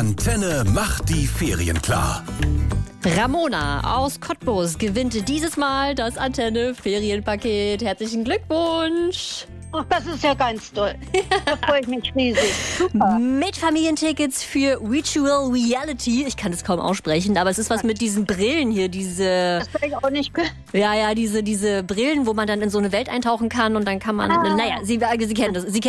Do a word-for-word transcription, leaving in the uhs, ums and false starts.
Antenne macht die Ferien klar. Ramona aus Cottbus gewinnt dieses Mal das Antenne-Ferienpaket. Herzlichen Glückwunsch! Ach, das ist ja ganz toll. Da freue ich mich riesig. Super. Mit Familientickets für Virtual Reality. Ich kann es kaum aussprechen, aber es ist was mit diesen Brillen hier. Diese, Das kann ich auch nicht. ja, ja, diese, diese Brillen, wo man dann in so eine Welt eintauchen kann und dann kann man, Ah. naja, Sie, Sie kennen das. Sie